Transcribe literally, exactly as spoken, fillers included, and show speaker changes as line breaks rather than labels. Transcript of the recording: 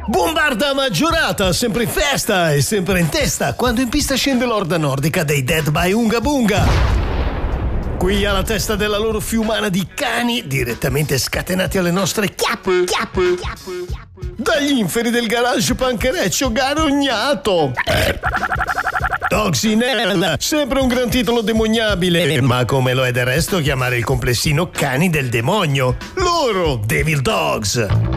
Bombarda maggiorata, sempre in festa e sempre in testa, quando in pista scende l'orda nordica dei Dead by Unga Bunga. Qui alla testa della loro fiumana di cani, direttamente scatenati alle nostre chiappe, chiappe, chiappe, chiappe. Dagli inferi del garage panchereccio garognato. Dogs in Hell, sempre un gran titolo demoniabile, ma come lo è del resto chiamare il complessino cani del demonio. Loro, Devil Dogs.